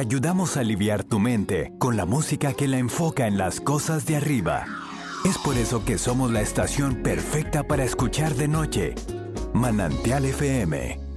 ayudamos a aliviar tu mente con la música que la enfoca en las cosas de arriba. Es por eso que somos la estación perfecta para escuchar de noche. Manantial FM.